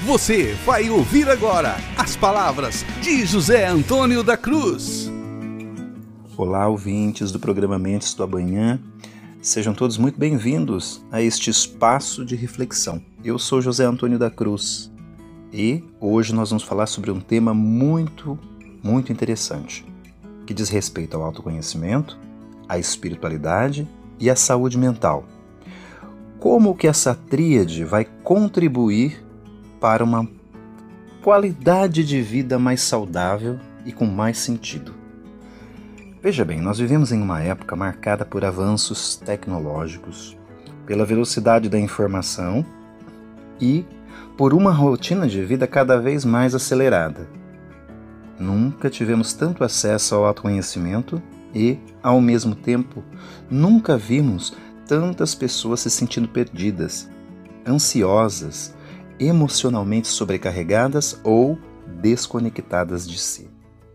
Você vai ouvir agora as palavras de José Antônio da Cruz. Olá, ouvintes do programa Mentes do Amanhã. Sejam todos muito bem-vindos a este espaço de reflexão. Eu sou José Antônio da Cruz e hoje nós vamos falar sobre um tema muito interessante, que diz respeito ao autoconhecimento, à espiritualidade e à saúde mental. Como que essa tríade vai contribuir para uma qualidade de vida mais saudável e com mais sentido? Veja bem, nós vivemos em uma época marcada por avanços tecnológicos, pela velocidade da informação e por uma rotina de vida cada vez mais acelerada. Nunca tivemos tanto acesso ao autoconhecimento e, ao mesmo tempo, nunca vimos tantas pessoas se sentindo perdidas, ansiosas, emocionalmente sobrecarregadas ou desconectadas de si.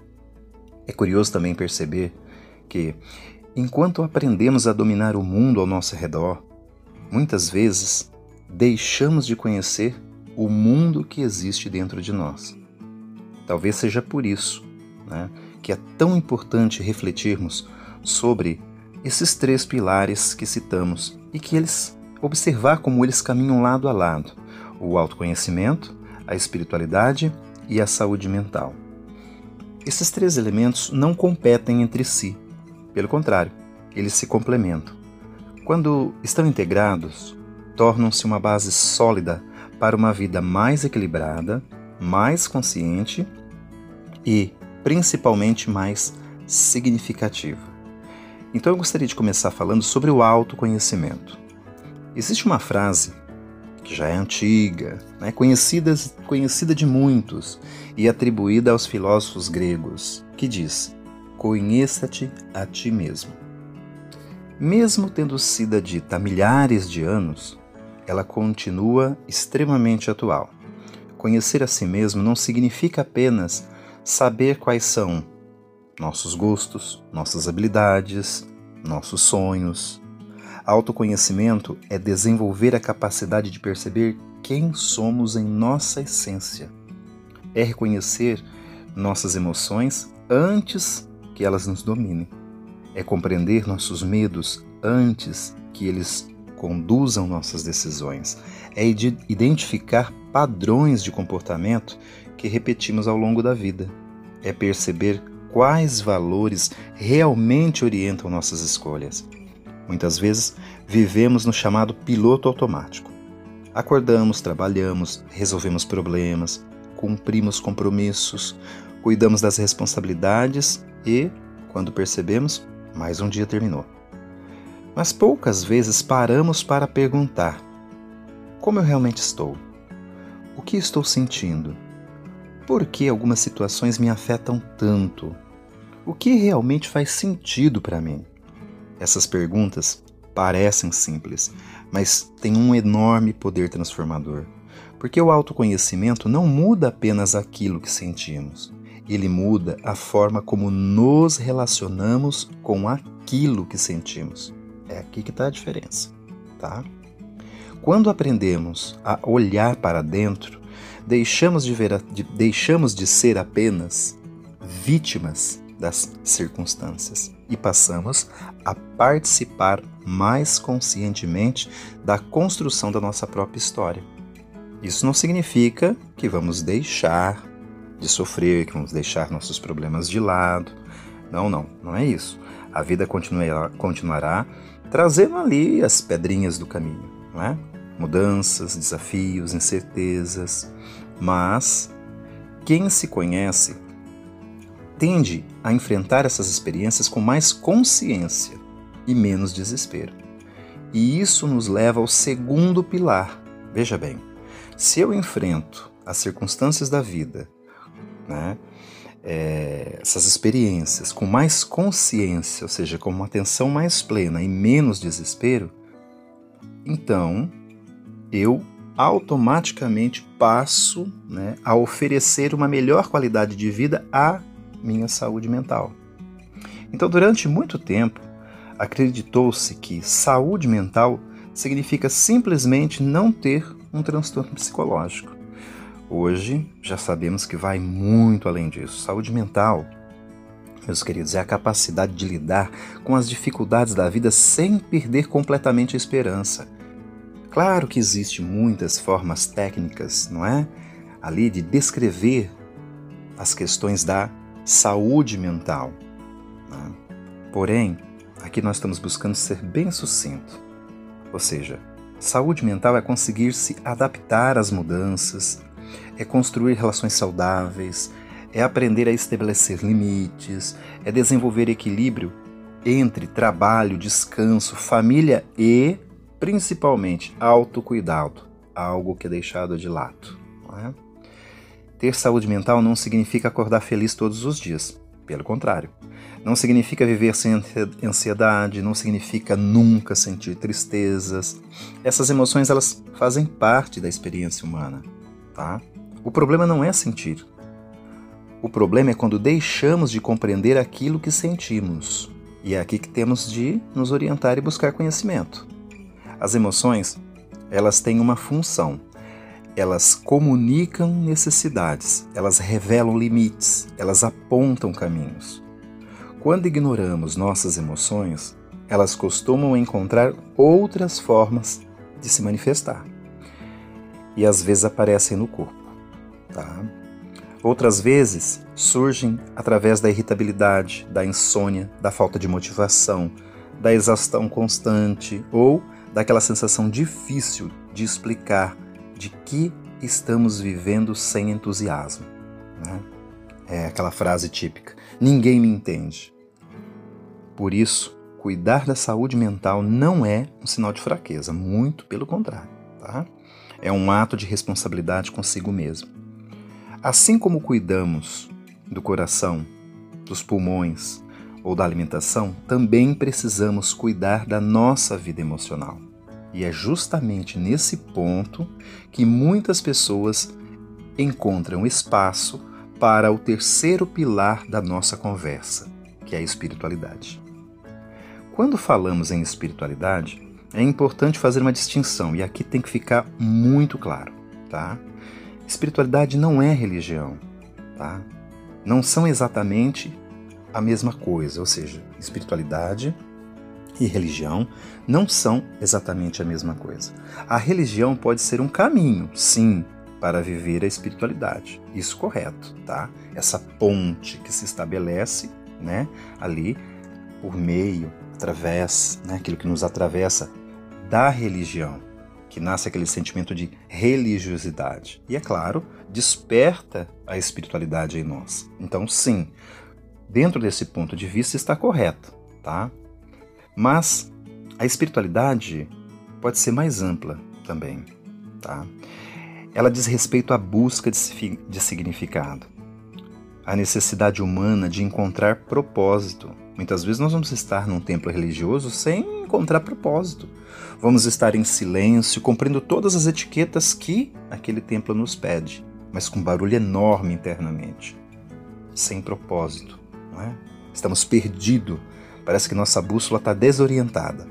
É curioso também perceber que, enquanto aprendemos a dominar o mundo ao nosso redor, muitas vezes deixamos de conhecer o mundo que existe dentro de nós. Talvez seja por isso, que é tão importante refletirmos sobre esses 3 pilares que citamos e que observar como eles caminham lado a lado: o autoconhecimento, a espiritualidade e a saúde mental. Esses 3 elementos não competem entre si, pelo contrário, eles se complementam. Quando estão integrados, tornam-se uma base sólida para uma vida mais equilibrada, mais consciente e, principalmente, mais significativa. Então eu gostaria de começar falando sobre o autoconhecimento. Existe uma frase que já é antiga, conhecida de muitos e atribuída aos filósofos gregos, que diz: conheça-te a ti mesmo. Mesmo tendo sido dita há milhares de anos, ela continua extremamente atual. Conhecer a si mesmo não significa apenas saber quais são nossos gostos, nossas habilidades, nossos sonhos. Autoconhecimento é desenvolver a capacidade de perceber quem somos em nossa essência. É reconhecer nossas emoções antes que elas nos dominem. É compreender nossos medos antes que eles conduzam nossas decisões. É identificar padrões de comportamento que repetimos ao longo da vida. É perceber quais valores realmente orientam nossas escolhas. Muitas vezes vivemos no chamado piloto automático. Acordamos, trabalhamos, resolvemos problemas, cumprimos compromissos, cuidamos das responsabilidades e, quando percebemos, mais um dia terminou. Mas poucas vezes paramos para perguntar: como eu realmente estou? O que estou sentindo? Por que algumas situações me afetam tanto? O que realmente faz sentido para mim? Essas perguntas parecem simples, mas têm um enorme poder transformador. Porque o autoconhecimento não muda apenas aquilo que sentimos. Ele muda a forma como nos relacionamos com aquilo que sentimos. É aqui que está a diferença, tá? Quando aprendemos a olhar para dentro, deixamos de ser apenas vítimas das circunstâncias e passamos a participar mais conscientemente da construção da nossa própria história. Isso não significa que vamos deixar de sofrer, que vamos deixar nossos problemas de lado. Não é isso. A vida continuará trazendo ali as pedrinhas do caminho, não é? Mudanças, desafios, incertezas, mas quem se conhece tende a enfrentar essas experiências com mais consciência e menos desespero. E isso nos leva ao segundo pilar. Veja bem, se eu enfrento as circunstâncias da vida, essas experiências com mais consciência, ou seja, com uma atenção mais plena e menos desespero, então eu automaticamente passo a oferecer uma melhor qualidade de vida à minha saúde mental. Então, durante muito tempo, acreditou-se que saúde mental significa simplesmente não ter um transtorno psicológico. Hoje já sabemos que vai muito além disso. Saúde mental, meus queridos, é a capacidade de lidar com as dificuldades da vida sem perder completamente a esperança. Claro que existem muitas formas técnicas, não é? Ali de descrever as questões da saúde mental, né? Porém, aqui nós estamos buscando ser bem sucinto. Ou seja, saúde mental é conseguir se adaptar às mudanças, é construir relações saudáveis, é aprender a estabelecer limites, é desenvolver equilíbrio entre trabalho, descanso, família e, principalmente, autocuidado, algo que é deixado de lado, não é? Ter saúde mental não significa acordar feliz todos os dias. Pelo contrário. Não significa viver sem ansiedade, não significa nunca sentir tristezas. Essas emoções, elas fazem parte da experiência humana, tá? O problema não é sentir. O problema é quando deixamos de compreender aquilo que sentimos. E é aqui que temos de nos orientar e buscar conhecimento. As emoções, elas têm uma função. Elas comunicam necessidades, elas revelam limites, elas apontam caminhos. Quando ignoramos nossas emoções, elas costumam encontrar outras formas de se manifestar. E às vezes aparecem no corpo, tá? Outras vezes surgem através da irritabilidade, da insônia, da falta de motivação, da exaustão constante ou daquela sensação difícil de explicar de que estamos vivendo sem entusiasmo, né? É aquela frase típica, ninguém me entende. Por isso, cuidar da saúde mental não é um sinal de fraqueza, muito pelo contrário, tá? É um ato de responsabilidade consigo mesmo. Assim como cuidamos do coração, dos pulmões ou da alimentação, também precisamos cuidar da nossa vida emocional. E é justamente nesse ponto que muitas pessoas encontram espaço para o terceiro pilar da nossa conversa, que é a espiritualidade. Quando falamos em espiritualidade, é importante fazer uma distinção, e aqui tem que ficar muito claro, tá? Espiritualidade não é religião, tá? Não são exatamente a mesma coisa, ou seja, espiritualidade e religião não são exatamente a mesma coisa. A religião pode ser um caminho, sim, para viver a espiritualidade. Isso correto, tá? Essa ponte que se estabelece, né, ali por meio, através, né, aquilo que nos atravessa da religião, que nasce aquele sentimento de religiosidade. E, é claro, desperta a espiritualidade em nós. Então, sim, dentro desse ponto de vista está correto, tá? Mas a espiritualidade pode ser mais ampla também, tá? Ela diz respeito à busca de significado, à necessidade humana de encontrar propósito. Muitas vezes nós vamos estar num templo religioso sem encontrar propósito. Vamos estar em silêncio, cumprindo todas as etiquetas que aquele templo nos pede, mas com barulho enorme internamente, sem propósito, não é? Estamos perdidos. Parece que nossa bússola está desorientada.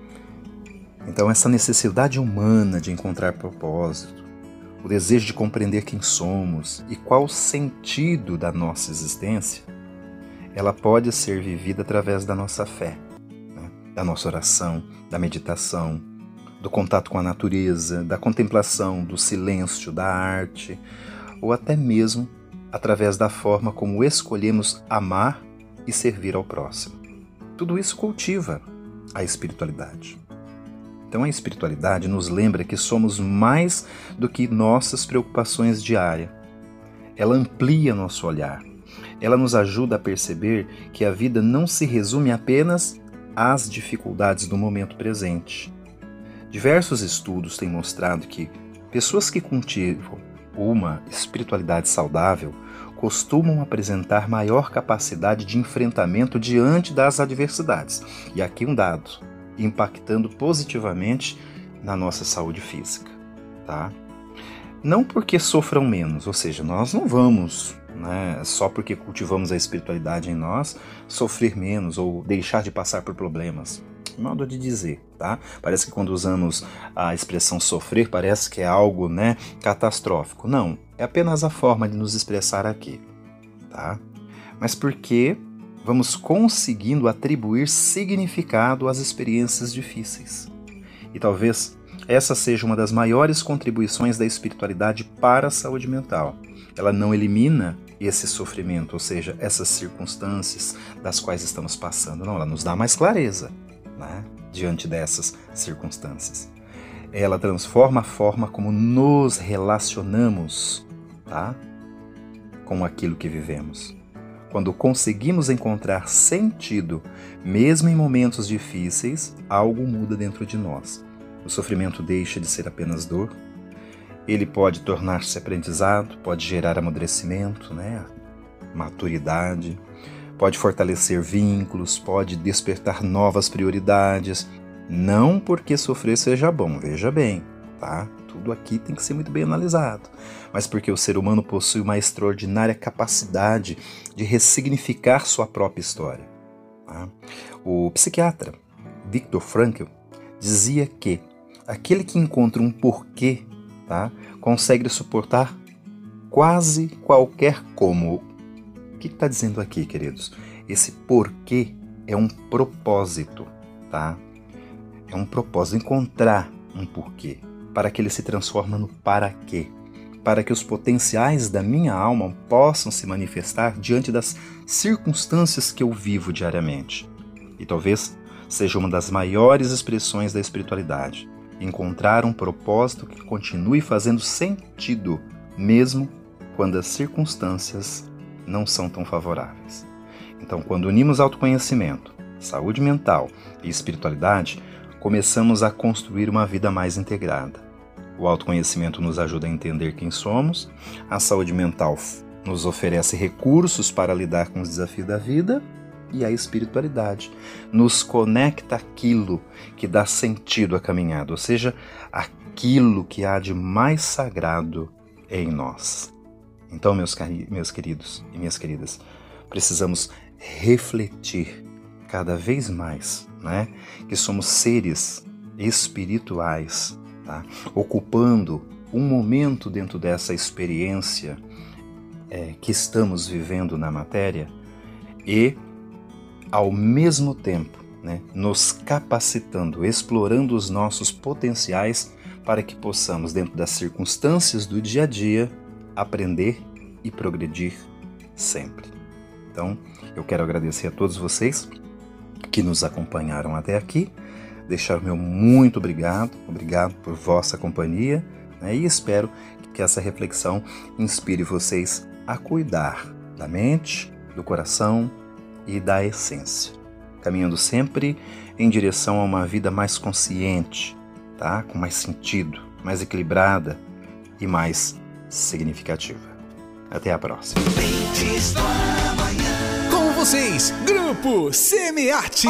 Então, essa necessidade humana de encontrar propósito, o desejo de compreender quem somos e qual o sentido da nossa existência, ela pode ser vivida através da nossa fé, né? Da nossa oração, da meditação, do contato com a natureza, da contemplação, do silêncio, da arte, ou até mesmo através da forma como escolhemos amar e servir ao próximo. Tudo isso cultiva a espiritualidade. Então a espiritualidade nos lembra que somos mais do que nossas preocupações diárias. Ela amplia nosso olhar. Ela nos ajuda a perceber que a vida não se resume apenas às dificuldades do momento presente. Diversos estudos têm mostrado que pessoas que cultivam uma espiritualidade saudável costumam apresentar maior capacidade de enfrentamento diante das adversidades. E aqui um dado, impactando positivamente na nossa saúde física, tá? Não porque sofram menos, ou seja, nós não vamos, né, só porque cultivamos a espiritualidade em nós, sofrer menos ou deixar de passar por problemas. modo de dizer, tá? Parece que quando usamos a expressão sofrer, parece que é algo, né, catastrófico. Não, é apenas a forma de nos expressar aqui, tá? Mas porque vamos conseguindo atribuir significado às experiências difíceis. E talvez essa seja uma das maiores contribuições da espiritualidade para a saúde mental. Ela não elimina esse sofrimento, ou seja, essas circunstâncias das quais estamos passando. Não, ela nos dá mais clareza, né, diante dessas circunstâncias. Ela transforma a forma como nos relacionamos, tá, com aquilo que vivemos. Quando conseguimos encontrar sentido, mesmo em momentos difíceis, algo muda dentro de nós. O sofrimento deixa de ser apenas dor. Ele pode tornar-se aprendizado, pode gerar amadurecimento, né? Maturidade, pode fortalecer vínculos, pode despertar novas prioridades. Não porque sofrer seja bom, veja bem, tá? Tudo aqui tem que ser muito bem analisado. Mas porque o ser humano possui uma extraordinária capacidade de ressignificar sua própria história. Tá? O psiquiatra Viktor Frankl dizia que aquele que encontra um porquê, tá, consegue suportar quase qualquer como. O que está dizendo aqui, queridos? Esse porquê é um propósito, tá? É um propósito, encontrar um porquê, para que ele se transforme no para quê, para que os potenciais da minha alma possam se manifestar diante das circunstâncias que eu vivo diariamente. E talvez seja uma das maiores expressões da espiritualidade. Encontrar um propósito que continue fazendo sentido, mesmo quando as circunstâncias não são tão favoráveis. Então, quando unimos autoconhecimento, saúde mental e espiritualidade, começamos a construir uma vida mais integrada. O autoconhecimento nos ajuda a entender quem somos, a saúde mental nos oferece recursos para lidar com os desafios da vida, e a espiritualidade nos conecta àquilo que dá sentido à caminhada, ou seja, aquilo que há de mais sagrado em nós. Então, meus queridos e minhas queridas, precisamos refletir cada vez mais, né, que somos seres espirituais, tá, ocupando um momento dentro dessa experiência que estamos vivendo na matéria e ao mesmo tempo, né, nos capacitando, explorando os nossos potenciais para que possamos, dentro das circunstâncias do dia a dia, aprender e progredir sempre. Então, eu quero agradecer a todos vocês que nos acompanharam até aqui, deixar o meu muito obrigado por vossa companhia, né, e espero que essa reflexão inspire vocês a cuidar da mente, do coração e da essência, caminhando sempre em direção a uma vida mais consciente, tá? Com mais sentido, mais equilibrada e mais significativa. Até a próxima. Com vocês, Grupo Semearte.